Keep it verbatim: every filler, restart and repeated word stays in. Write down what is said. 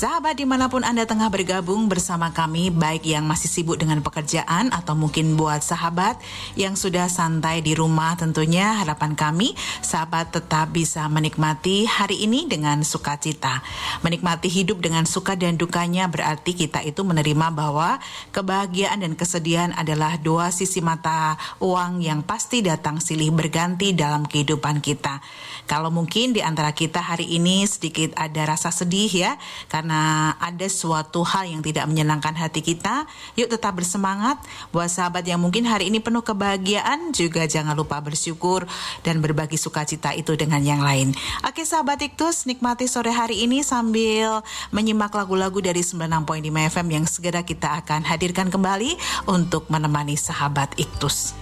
Sahabat dimanapun Anda tengah bergabung bersama kami, baik yang masih sibuk dengan pekerjaan atau mungkin buat sahabat yang sudah santai di rumah, tentunya harapan kami sahabat tetap bisa menikmati hari ini dengan sukacita. Menikmati hidup dengan suka dan dukanya berarti kita itu menerima bahwa kebahagiaan dan kesedihan adalah dua sisi mata uang yang pasti datang silih berganti dalam kehidupan kita. Kalau mungkin di antara kita hari ini sedikit ada rasa sedih ya, karena ada suatu hal yang tidak menyenangkan hati kita, yuk tetap bersemangat. Buat sahabat yang mungkin hari ini penuh kebahagiaan, juga jangan lupa bersyukur dan berbagi sukacita itu dengan yang lain. Oke sahabat Iktus, nikmati sore hari ini sambil menyimak lagu-lagu dari sembilan puluh enam koma lima F M yang segera kita akan hadirkan kembali untuk menemani sahabat Iktus.